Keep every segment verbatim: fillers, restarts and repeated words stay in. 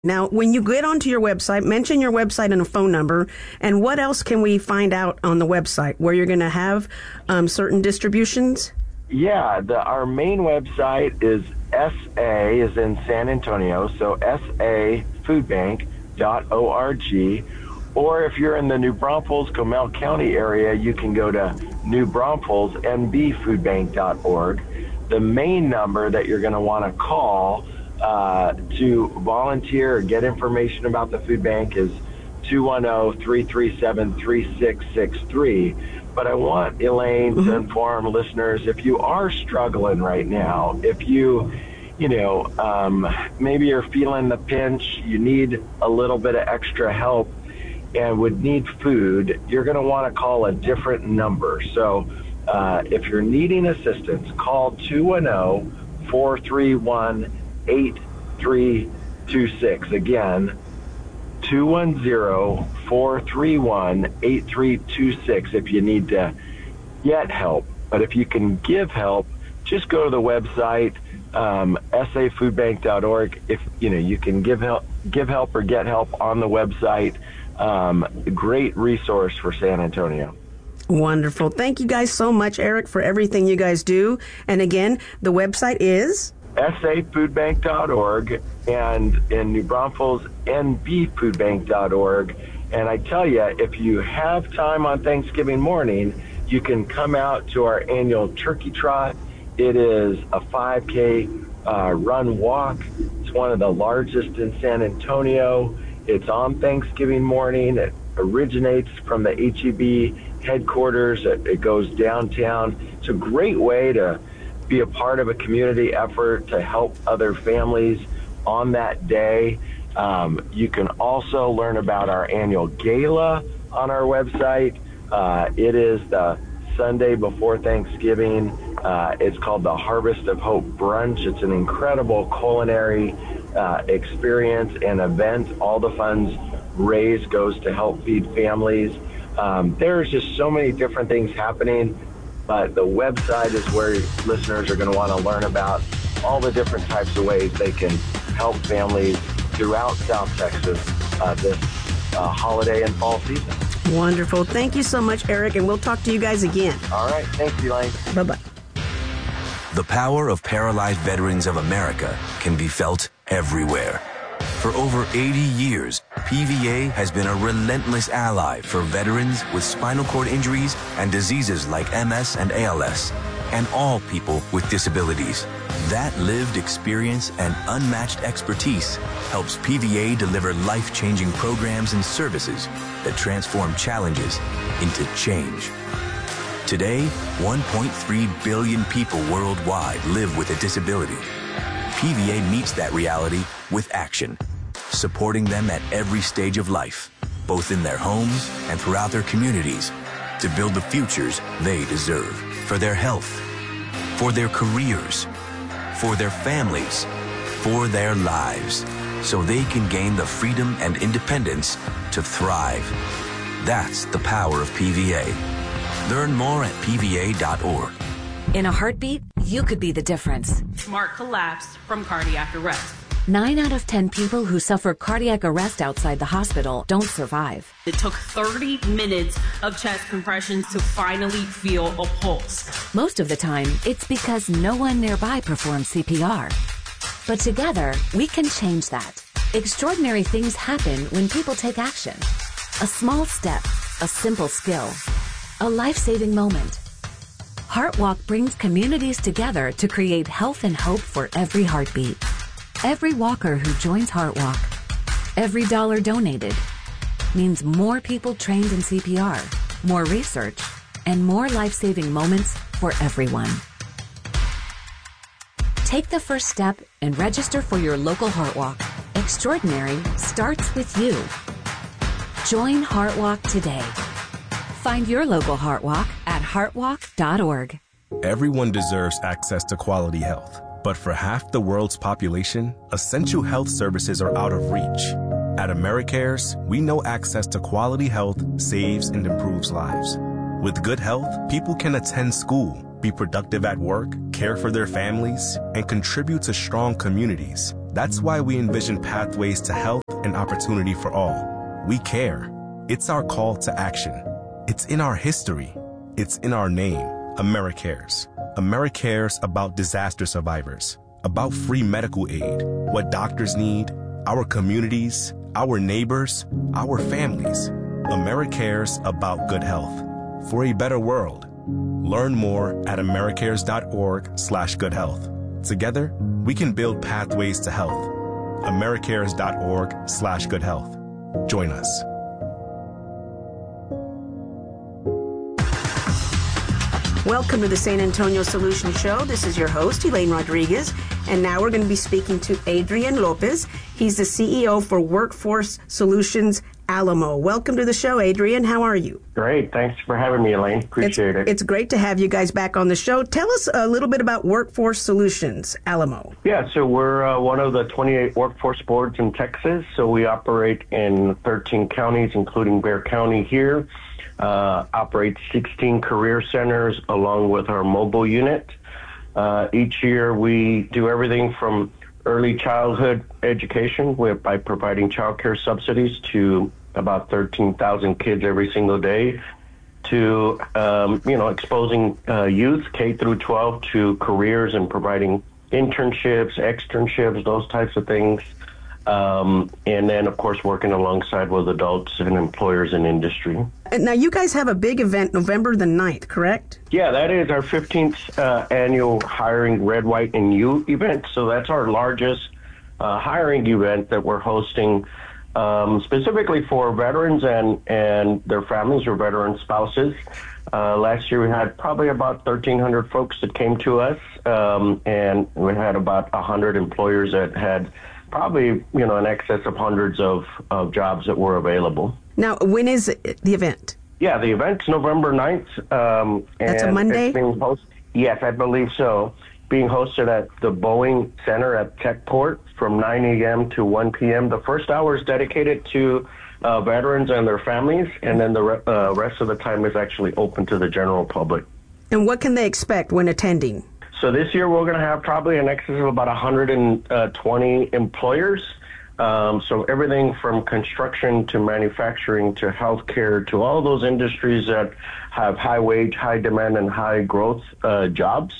Now, when you get onto your website, mention your website and a phone number. And what else can we find out on the website where you're going to have um, certain distributions? Yeah, the, our main website is S A, is in San Antonio, so S A foodbank dot org. Or if you're in the New Braunfels, Comal County area, you can go to New Braunfels N B foodbank dot org. The main number that you're going to want to call uh, to volunteer or get information about the food bank is two one zero, three three seven, three six six three. But I want Elaine mm-hmm. to inform listeners, if you are struggling right now, if you, you know, um, maybe you're feeling the pinch, you need a little bit of extra help and would need food, you're going to want to call a different number. So uh, if you're needing assistance, call two one zero, four three one, eight three two six. Again, two one zero, four three one, eight three two six if you need to get help. But if you can give help, just go to the website, um, S A foodbank dot org. If you know you can give help, give help or get help on the website. Um, great resource for San Antonio. Wonderful. Thank you guys so much, Eric, for everything you guys do. And again, the website is S A foodbank dot org, and in New Braunfels, N B foodbank dot org. And I tell you, if you have time on Thanksgiving morning, you can come out to our annual turkey trot. It is a five K uh, run walk. It's one of the largest in San Antonio. It's on Thanksgiving morning. It originates from the H E B headquarters. It, it goes downtown. It's a great way to be a part of a community effort to help other families on that day. Um, you can also learn about our annual gala on our website. Uh, it is the Sunday before Thanksgiving. Uh, it's called the Harvest of Hope Brunch. It's an incredible culinary uh, experience and event. All the funds raised goes to help feed families. Um, there's just so many different things happening, but the website is where listeners are going to want to learn about all the different types of ways they can help families throughout South Texas uh, this uh, holiday and fall season. Wonderful. Thank you so much, Eric, and we'll talk to you guys again. All right. Thanks, Elaine. Bye-bye. The power of Paralyzed Veterans of America can be felt everywhere. For over eighty years, P V A has been a relentless ally for veterans with spinal cord injuries and diseases like M S and A L S, and all people with disabilities. That lived experience and unmatched expertise helps P V A deliver life-changing programs and services that transform challenges into change. Today, one point three billion people worldwide live with a disability. P V A meets that reality with action, supporting them at every stage of life, both in their homes and throughout their communities, to build the futures they deserve for their health, for their careers, for their families, for their lives, so they can gain the freedom and independence to thrive. That's the power of P V A. Learn more at P V A dot org. In a heartbeat, you could be the difference. Mark collapsed from cardiac arrest. Nine out of ten people who suffer cardiac arrest outside the hospital don't survive. It took thirty minutes of chest compressions to finally feel a pulse. Most of the time, it's because no one nearby performs C P R. But together, we can change that. Extraordinary things happen when people take action. A small step, a simple skill, a life-saving moment. HeartWalk brings communities together to create health and hope for every heartbeat. Every walker who joins HeartWalk, every dollar donated, means more people trained in C P R, more research, and more life-saving moments for everyone. Take the first step and register for your local HeartWalk. Extraordinary starts with you. Join HeartWalk today. Find your local HeartWalk at heart walk dot org. Everyone deserves access to quality health. But for half the world's population, essential health services are out of reach. At AmeriCares, we know access to quality health saves and improves lives. With good health, people can attend school, be productive at work, care for their families, and contribute to strong communities. That's why we envision pathways to health and opportunity for all. We care. It's our call to action. It's in our history. It's in our name. AmeriCares. AmeriCares about disaster survivors, about free medical aid, what doctors need, our communities, our neighbors, our families. AmeriCares about good health. For a better world. Learn more at americares.org slash good health. Together, we can build pathways to health. americares.org slash good health. Join us. Welcome to the San Antonio Solution Show. This is your host, Elaine Rodriguez. And now we're going to be speaking to Adrian Lopez. He's the C E O for Workforce Solutions Alamo. Welcome to the show, Adrian. How are you? Great. Thanks for having me, Elaine. Appreciate it's, it. It's great to have you guys back on the show. Tell us a little bit about Workforce Solutions Alamo. Yeah, so we're uh, one of the twenty-eight workforce boards in Texas. So we operate in thirteen counties, including Bexar County here. Uh, operate sixteen career centers along with our mobile unit. Uh, each year we do everything from early childhood education with, by providing child care subsidies to about thirteen thousand kids every single day, to um, you know exposing uh, youth K through twelve to careers and providing internships, externships, those types of things. Um, and then, of course, working alongside with adults and employers in industry. Now, you guys have a big event November the ninth, correct? Yeah, that is our fifteenth uh, annual Hiring Red, White, and You event. So that's our largest uh, hiring event that we're hosting um, specifically for veterans and, and their families or veteran spouses. Uh, last year we had probably about thirteen hundred folks that came to us, um, and we had about one hundred employers that had probably, you know, in excess of hundreds of, of jobs that were available. Now, when is the event? Yeah, the event's November ninth. Um, That's and a Monday? It's being host- yes, I believe so. Being hosted at the Boeing Center at Techport from nine a.m. to one p.m. The first hour is dedicated to uh, veterans and their families, and then the re- uh, rest of the time is actually open to the general public. And what can they expect when attending? So this year we're going to have probably an excess of about one hundred twenty employers. Um, so everything from construction to manufacturing to healthcare to all those industries that have high wage, high demand, and high growth uh, jobs.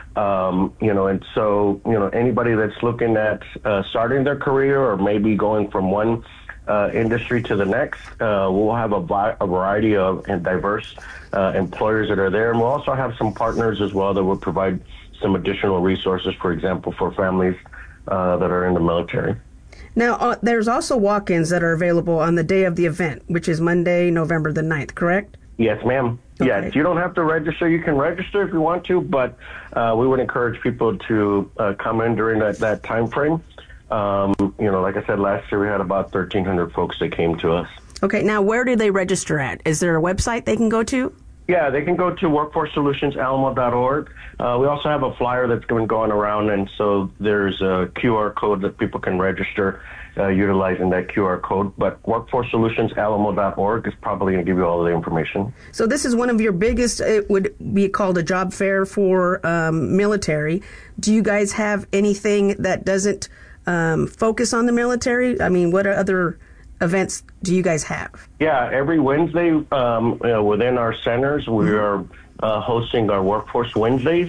Um, you know, and so, you know, anybody that's looking at uh, starting their career or maybe going from one uh, industry to the next, uh, we'll have a, vi- a variety of and diverse uh, employers that are there. And we'll also have some partners as well that will provide some additional resources, for example, for families uh, that are in the military. Now, uh, there's also walk-ins that are available on the day of the event, which is Monday, November the ninth, correct? Yes, ma'am. Okay. Yeah, you don't have to register. You can register if you want to, but uh, we would encourage people to uh, come in during that, that time frame. Um, you know, like I said, last year we had about thirteen hundred folks that came to us. Okay, now where do they register at? Is there a website they can go to? Yeah, they can go to workforce solutions alamo dot org. Uh, we also have a flyer that's been going around, and so there's a Q R code that people can register uh, utilizing that Q R code. But workforce solutions alamo dot org is probably going to give you all of the information. So this is one of your biggest, it would be called a job fair for um, military. Do you guys have anything that doesn't um, focus on the military? I mean, what are other events do you guys have? Yeah, every Wednesday um, you know, within our centers, we are uh, hosting our Workforce Wednesdays.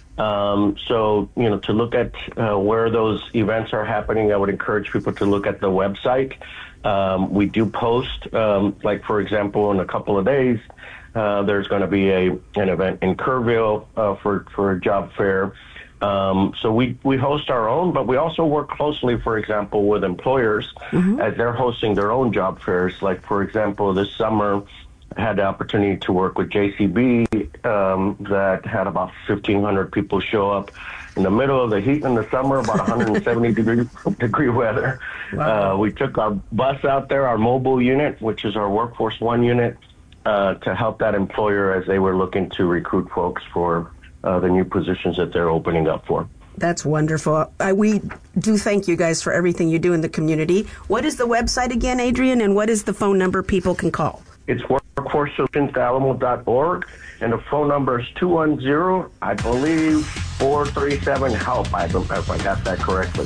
Um, so, you know, to look at uh, where those events are happening, I would encourage people to look at the website. Um, we do post, um, like, for example, in a couple of days, uh, there's going to be a an event in Kerrville uh, for, for a job fair. Um, so we, we host our own, but we also work closely, for example, with employers mm-hmm. as they're hosting their own job fairs. Like, for example, this summer I had the opportunity to work with J C B um, that had about fifteen hundred people show up in the middle of the heat in the summer, about one hundred seventy degree, degree weather. Wow. Uh, we took our bus out there, our mobile unit, which is our Workforce One unit, uh, to help that employer as they were looking to recruit folks for Uh, the new positions that they're opening up for. That's wonderful. I, we do thank you guys for everything you do in the community. What is the website again, Adrian, and what is the phone number people can call? It's workforce solutions alamo dot org, and the phone number is two one zero, I believe, four three seven HELP, I don't know if I got that correctly.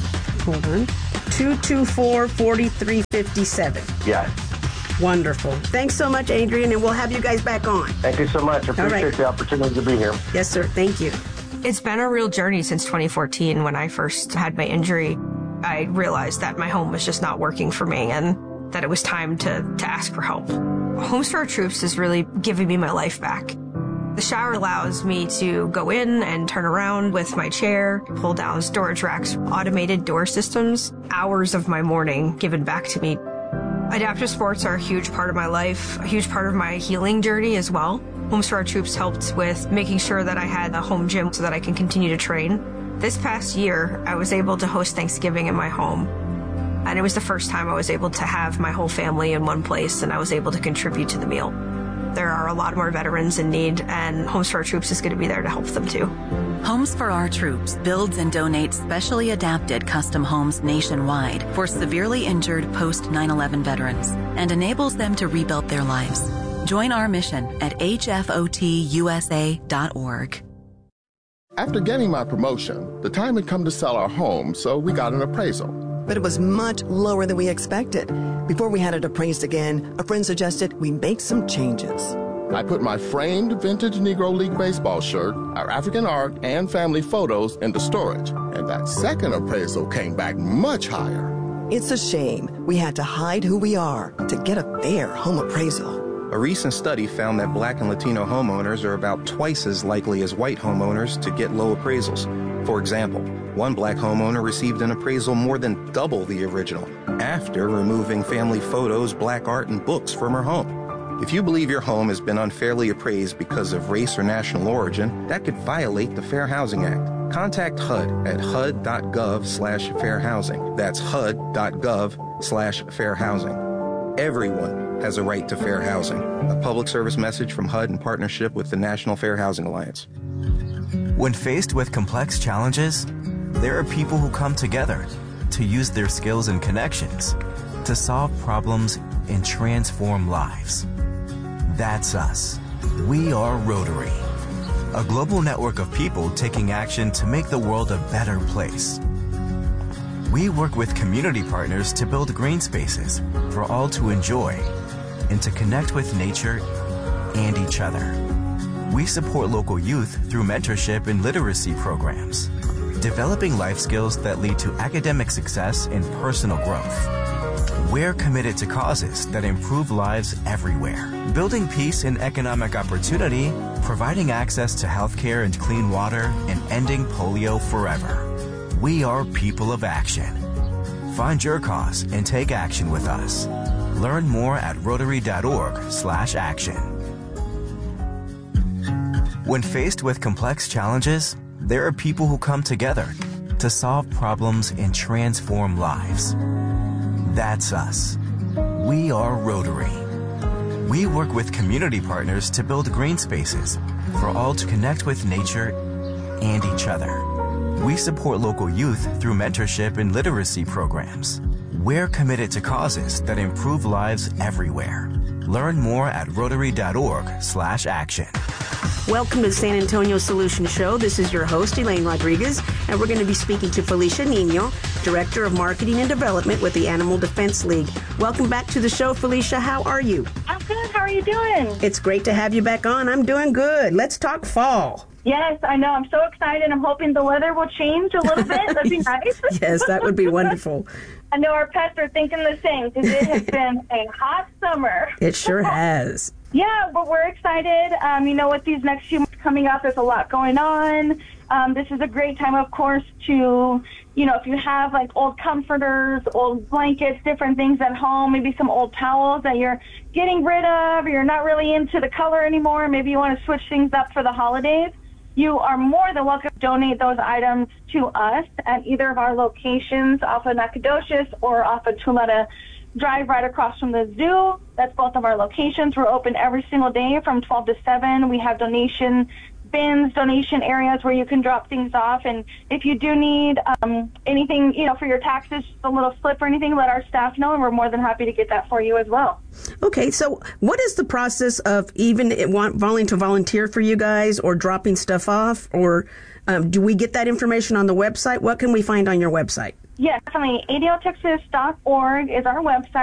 hold on, two two four, four three five seven. Yes. Wonderful. Thanks so much, Adrian, and we'll have you guys back on. Thank you so much. I appreciate right. the opportunity to be here. Yes, sir. Thank you. It's been a real journey since twenty fourteen when I first had my injury. I realized that my home was just not working for me and that it was time to, to ask for help. Homes for Our Troops is really giving me my life back. The shower allows me to go in and turn around with my chair, pull down storage racks, automated door systems, hours of my morning given back to me. Adaptive sports are a huge part of my life, a huge part of my healing journey as well. Homes for Our Troops helped with making sure that I had a home gym so that I can continue to train. This past year, I was able to host Thanksgiving in my home. And it was the first time I was able to have my whole family in one place and I was able to contribute to the meal. There are a lot more veterans in need, and Homes for Our Troops is going to be there to help them too. Homes for Our Troops builds and donates specially adapted custom homes nationwide for severely injured post nine eleven veterans and enables them to rebuild their lives. Join our mission at H F O T U S A dot org. After getting my promotion, the time had come to sell our home, so we got an appraisal. But it was much lower than we expected. Before we had it appraised again, a friend suggested we make some changes. I put my framed vintage Negro League baseball shirt, our African art, and family photos into storage. And that second appraisal came back much higher. It's a shame we had to hide who we are to get a fair home appraisal. A recent study found that Black and Latino homeowners are about twice as likely as white homeowners to get low appraisals. For example, one black homeowner received an appraisal more than double the original after removing family photos, black art, and books from her home. If you believe your home has been unfairly appraised because of race or national origin, that could violate the Fair Housing Act. Contact H U D at H U D dot gov slash fair housing. That's H U D dot gov slash fair housing. Everyone has a right to fair housing. A public service message from H U D in partnership with the National Fair Housing Alliance. When faced with complex challenges, there are people who come together to use their skills and connections to solve problems and transform lives. That's us. We are Rotary, a global network of people taking action to make the world a better place. We work with community partners to build green spaces for all to enjoy and to connect with nature and each other. We support local youth through mentorship and literacy programs, developing life skills that lead to academic success and personal growth. We're committed to causes that improve lives everywhere, building peace and economic opportunity, providing access to healthcare and clean water, and ending polio forever. We are people of action. Find your cause and take action with us. Learn more at rotary dot org slash action. When faced with complex challenges, there are people who come together to solve problems and transform lives. That's us. We are Rotary. We work with community partners to build green spaces for all to connect with nature and each other. We support local youth through mentorship and literacy programs. We're committed to causes that improve lives everywhere. Learn more at rotary dot org slash action. Welcome to the San Antonio Solution Show. This is your host, Elaine Rodriguez, and we're going to be speaking to Felicia Nino, Director of Marketing and Development with the Animal Defense League. Welcome back to the show, Felicia. How are you? I'm good. How are you doing? It's great to have you back on. I'm doing good. Let's talk fall. Yes, I know. I'm so excited. I'm hoping the weather will change a little bit. That'd be nice. Yes, that would be wonderful. I know our pets are thinking the same because it has been a hot summer. It sure has. Yeah, but we're excited. Um, you know, with these next few months coming up, there's a lot going on. Um, this is a great time, of course, to, you know, if you have like old comforters, old blankets, different things at home, maybe some old towels that you're getting rid of, or you're not really into the color anymore, maybe you want to switch things up for the holidays, you are more than welcome to donate those items to us at either of our locations off of Nacogdoches or off of Tuleta Drive right across from the zoo. That's both of our locations. We're open every single day from twelve to seven. We have donation bins, donation areas where you can drop things off. And if you do need um, anything, you know, for your taxes, just a little slip or anything, let our staff know, and we're more than happy to get that for you as well. Okay, so what is the process of even wanting to volunteer for you guys or dropping stuff off? Or um, do we get that information on the website? What can we find on your website? Yes, definitely. A D L Texas dot org is our website.